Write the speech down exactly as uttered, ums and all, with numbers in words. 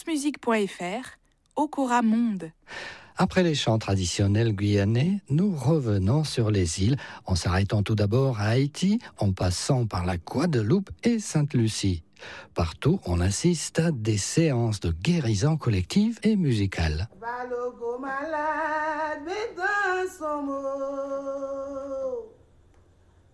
francemusique point f r, Okora Monde. Après les chants traditionnels guyanais, nous revenons sur les îles, en s'arrêtant tout d'abord à Haïti, en passant par la Guadeloupe et Sainte-Lucie. Partout, on assiste à des séances de guérison collective et musicale. Va le go malade, mais dans son mot.